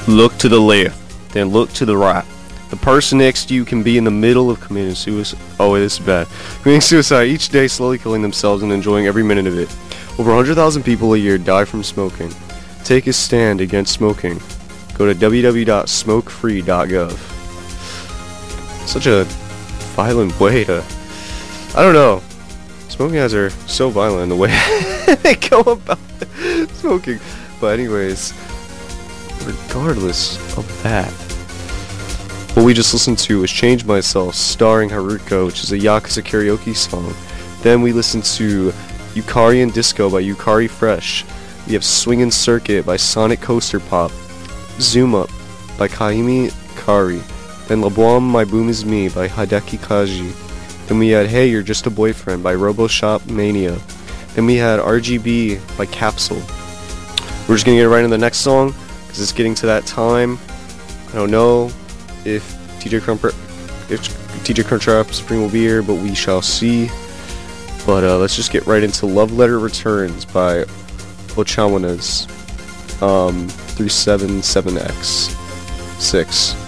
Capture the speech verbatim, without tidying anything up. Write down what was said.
Look to the left, then look to the right. The person next to you can be in the middle of committing suicide. Oh, wait, this is bad. Committing suicide each day, slowly killing themselves and enjoying every minute of it. Over one hundred thousand people a year die from smoking. Take a stand against smoking. Go to w w w dot smoke free dot gov. Such a violent way to... I don't know. Smoking ads are so violent in the way they go about smoking. But anyways, regardless of that, what we just listened to was Change Myself, starring Haruko, which is a Yakuza karaoke song. Then we listened to Yukari and Disco by Yukari Fresh. We have Swingin' Circuit by Sonic Coaster Pop. Zoom Up by Kaimi Kari. Then La Boum My Boom Is Me by Hideki Kaji. Then we had Hey You're Just a Boyfriend by RoboShop Mania. Then we had R G B by Capsule. We're just gonna get right into the next song, because it's getting to that time. I don't know if T J Crump, if T J Crunchwrap Supreme will be here, but we shall see. But uh, let's just get right into Love Letter Returns by Ochawanas, um, three seven seven X six.